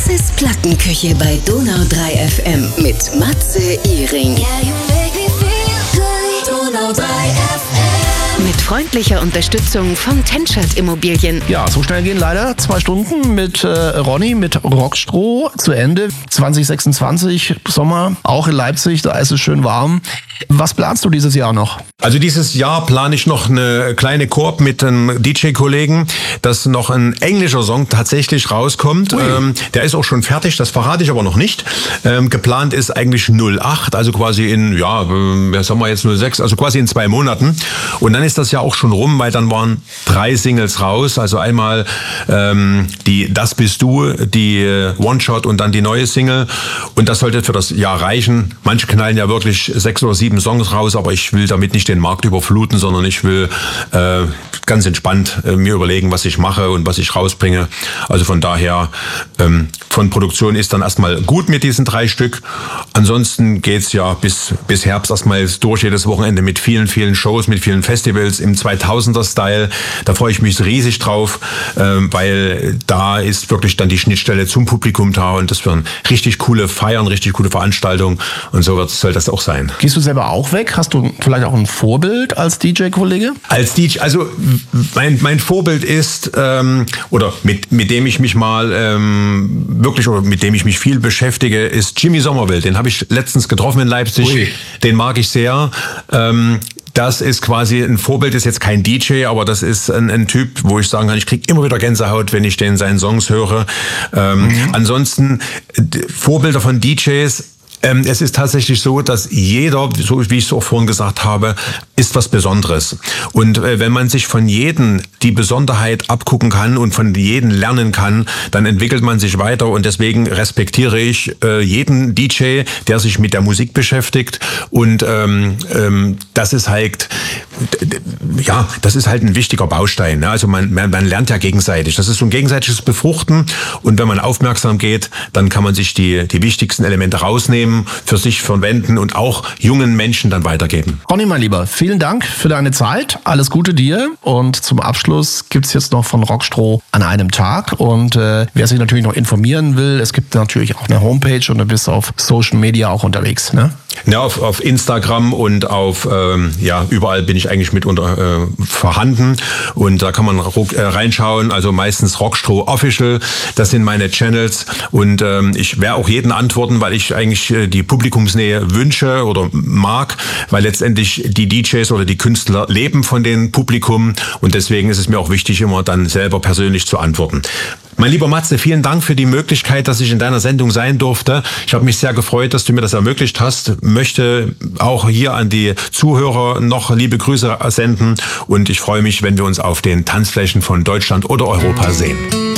ist Plattenküche bei Donau 3 FM mit Matze Iring. Donau 3 FM. Mit freundlicher Unterstützung von Tenschert Immobilien. Ja, so schnell gehen leider 2 Stunden mit Ronny, mit Rockstroh zu Ende. 2026 Sommer, auch in Leipzig, da ist es schön warm. Was planst du dieses Jahr noch? Also dieses Jahr plane ich noch eine kleine Koop mit einem DJ-Kollegen, dass noch ein englischer Song tatsächlich rauskommt. Der ist auch schon fertig, das verrate ich aber noch nicht. Geplant ist eigentlich 08, also quasi in, was haben wir jetzt, 06, also quasi in 2 Monaten. Und dann ist das ja auch schon rum, weil dann waren 3 Singles raus. Also einmal die Das bist du, die One-Shot und dann die neue Single. Und das sollte für das Jahr reichen. Manche knallen ja wirklich 6 oder 7 Songs raus, aber ich will damit nicht den Markt überfluten, sondern ich will ganz entspannt mir überlegen, was ich mache und was ich rausbringe. Also von daher, von Produktion ist dann erstmal gut mit diesen 3 Stück. Ansonsten geht's ja bis Herbst erstmal durch, jedes Wochenende mit vielen, vielen Shows, mit vielen Festivals im 2000er-Style. Da freue ich mich riesig drauf, weil da ist wirklich dann die Schnittstelle zum Publikum da und das werden richtig coole Feiern, richtig coole Veranstaltungen und so soll das auch sein. Gehst du selber auch weg? Hast du vielleicht auch ein Vorbild als DJ-Kollege? Als DJ, also mein Vorbild ist, oder mit dem ich mich mal mit dem ich mich viel beschäftige, ist Jimmy Somerville. Den habe ich letztens getroffen in Leipzig. Ui. Den mag ich sehr. Das ist quasi ein Vorbild, ist jetzt kein DJ, aber das ist ein Typ, wo ich sagen kann, ich kriege immer wieder Gänsehaut, wenn ich den seinen Songs höre. Ansonsten Vorbilder von DJs. Es ist tatsächlich so, dass jeder, so wie ich es auch vorhin gesagt habe, ist was Besonderes. Und wenn man sich von jedem die Besonderheit abgucken kann und von jedem lernen kann, dann entwickelt man sich weiter. Und deswegen respektiere ich jeden DJ, der sich mit der Musik beschäftigt. Und das ist halt, das ist halt ein wichtiger Baustein. Also man lernt ja gegenseitig. Das ist so ein gegenseitiges Befruchten. Und wenn man aufmerksam geht, dann kann man sich die wichtigsten Elemente rausnehmen, für sich verwenden und auch jungen Menschen dann weitergeben. Ronny, mein Lieber, vielen Dank für deine Zeit. Alles Gute dir. Und zum Abschluss gibt's jetzt noch von Rockstroh an einem Tag. Und wer sich natürlich noch informieren will, es gibt natürlich auch eine Homepage und du bist auf Social Media auch unterwegs, ne? Ja, auf Instagram und auf überall bin ich eigentlich mit vorhanden und da kann man reinschauen, also meistens Rockstroh Official, das sind meine Channels und ich werde auch jeden antworten, weil ich eigentlich die Publikumsnähe wünsche oder mag, weil letztendlich die DJs oder die Künstler leben von dem Publikum und deswegen ist es mir auch wichtig, immer dann selber persönlich zu antworten. Mein lieber Matze, vielen Dank für die Möglichkeit, dass ich in deiner Sendung sein durfte. Ich habe mich sehr gefreut, dass du mir das ermöglicht hast. Möchte auch hier an die Zuhörer noch liebe Grüße senden und ich freue mich, wenn wir uns auf den Tanzflächen von Deutschland oder Europa sehen.